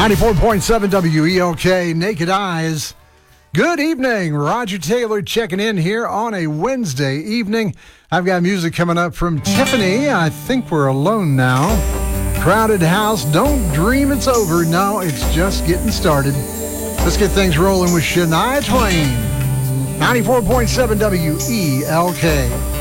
94.7 WELK, Naked Eyes. Good evening. Roger Taylor checking in here on a Wednesday evening. I've got music coming up from Tiffany. I think we're alone now. Crowded House. Don't dream it's over. No, it's just getting started. Let's get things rolling with Shania Twain. 94.7 WELK.